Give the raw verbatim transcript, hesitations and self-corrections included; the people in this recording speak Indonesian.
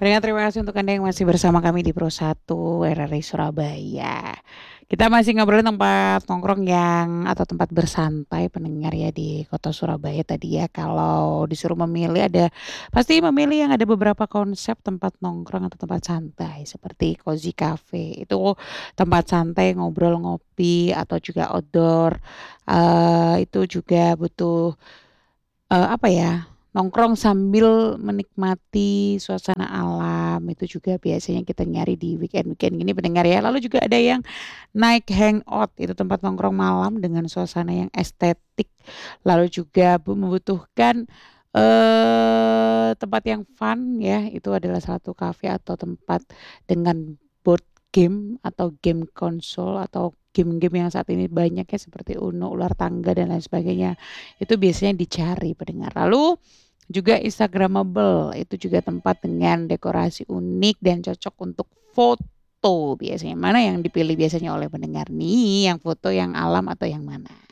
Pendengar terima kasih untuk Anda yang masih bersama kami di Pro satu R R I Surabaya. Kita masih ngobrolin tempat nongkrong yang atau tempat bersantai pendengar ya di kota Surabaya tadi ya. Kalau disuruh memilih ada pasti memilih yang ada beberapa konsep tempat nongkrong atau tempat santai seperti cozy cafe. Itu tempat santai ngobrol ngopi atau juga outdoor. Eh itu juga butuh Eee, apa ya, nongkrong sambil menikmati suasana alam, itu juga biasanya kita nyari di weekend-weekend gini pendengar ya. Lalu juga ada yang night hangout, itu tempat nongkrong malam dengan suasana yang estetik, lalu juga bu membutuhkan, eee, tempat yang fun ya, itu adalah satu kafe atau tempat dengan board game atau game konsol atau game-game yang saat ini banyak ya seperti Uno, ular tangga dan lain sebagainya. Itu biasanya dicari pendengar. Lalu juga instagramable, itu juga tempat dengan dekorasi unik dan cocok untuk foto biasanya. Mana yang dipilih biasanya oleh pendengar nih, yang foto yang alam atau yang mana?